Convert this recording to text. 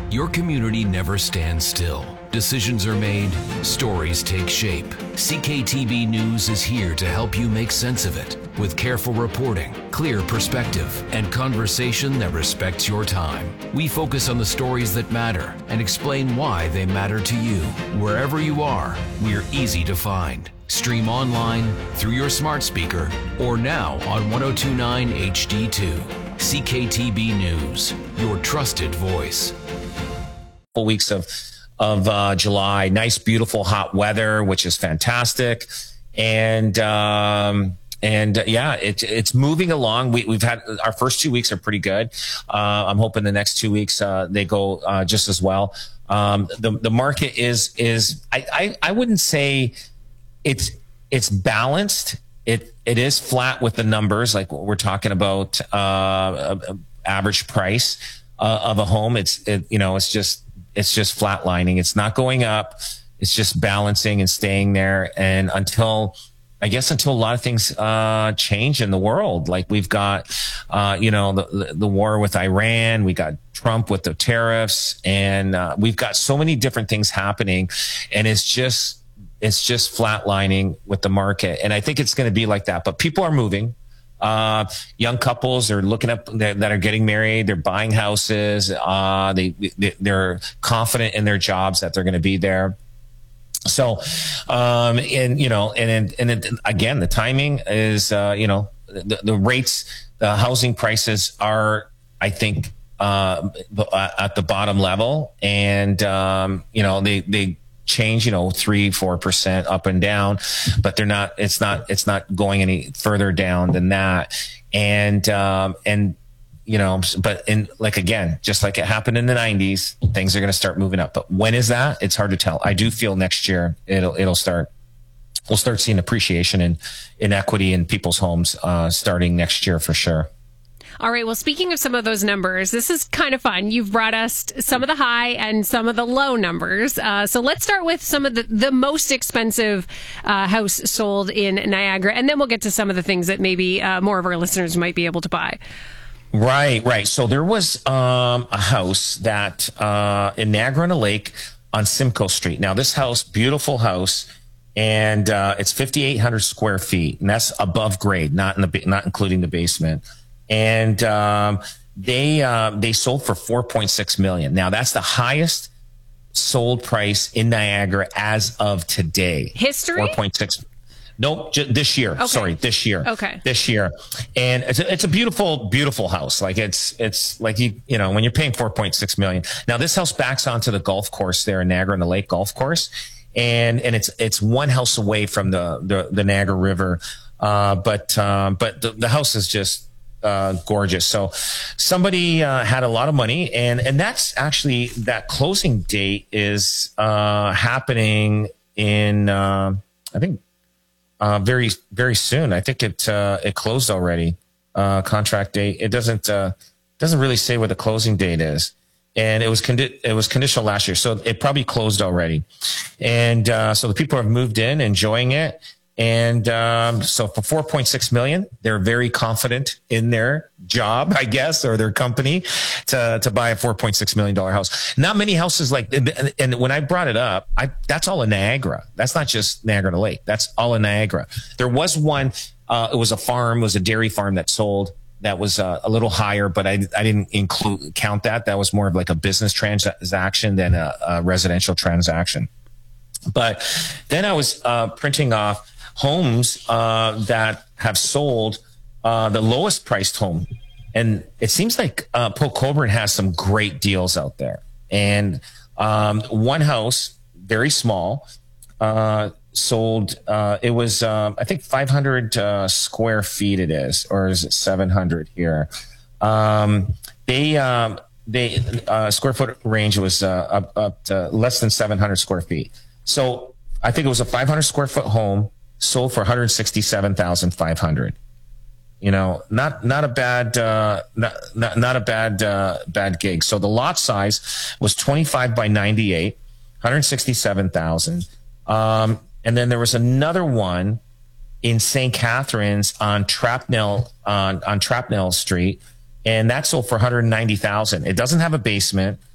Your community never stands still. Decisions are made, stories take shape. CKTB News is here to help you make sense of it with careful reporting, clear perspective, and conversation that respects your time. We focus on the stories that matter and explain why they matter to you. Wherever you are, we're easy to find. Stream online, through your smart speaker, or now on 1029 HD2. CKTB News, your trusted voice. Weeks of July, nice, beautiful, hot weather, which is fantastic, and yeah, it's moving along. We've had our first 2 weeks are pretty good. I'm hoping the next 2 weeks they go just as well. The market is I wouldn't say it's balanced. It is flat with the numbers, like we're talking about average price of a home. It's just flatlining. It's not going up. It's just balancing and staying there. And until a lot of things change in the world, like we've got the war with Iran, we got Trump with the tariffs, and we've got so many different things happening, and it's just flatlining with the market. And I think it's going to be like that. But people are moving. Young couples are looking up that are getting married. They're buying houses. They're confident in their jobs that they're going to be there. So, again, the timing is, the rates, the housing prices are, I think, at the bottom level, and, they change, 3-4% up and down, but it's not going any further down than that. And again, just like it happened in the 90s, things are going to start moving up. But when is that? It's hard to tell. I do feel next year we'll start seeing appreciation in equity in people's homes, starting next year for sure. All right. Well, speaking of some of those numbers, this is kind of fun. You've brought us some of the high and some of the low numbers. So let's start with some of the most expensive house sold in Niagara, and then we'll get to some of the things that maybe more of our listeners might be able to buy. Right. So there was a house that in Niagara-on-the-Lake on Simcoe Street. Now, this house, beautiful house, and it's 5,800 square feet, and that's above grade, not including the basement. And they sold for $4.6 million. Now, that's the highest sold price in Niagara as of today. History? 4.6. Nope, this year. Okay. Sorry, this year. Okay. This year. And it's a beautiful, beautiful house. Like it's like, when you're paying $4.6 million. Now, this house backs onto the golf course there in Niagara-on-the-Lake golf course. And it's one house away from the Niagara River. But the house is just gorgeous. So somebody had a lot of money, and that's actually, that closing date is happening in I think very, very soon. I think it closed already. Contract date. It doesn't really say what the closing date is. And it was conditional last year, so it probably closed already. And so the people have moved in, enjoying it. And so for $4.6 million, they're very confident in their job, I guess, or their company to buy a $4.6 million house. Not many houses like, and when I brought it up, that's all in Niagara. That's not just Niagara-on-the-Lake. That's all in Niagara. There was one, it was a dairy farm that sold. That was a little higher, but I didn't count that. That was more of like a business transaction than a residential transaction. But then I was printing off homes that have sold, the lowest priced home. And it seems like Paul Colborne has some great deals out there. And one house, very small, sold, it was, I think 500 square feet it is, or is it 700 here? They square foot range was up to less than 700 square feet. So I think it was a 500 square foot home, sold for $167,500. Not a bad gig. So the lot size was 25 by 98, 167,000. And then there was another one in St. Catharines on Trapnell Street, and that sold for $190,000. It doesn't have a basement.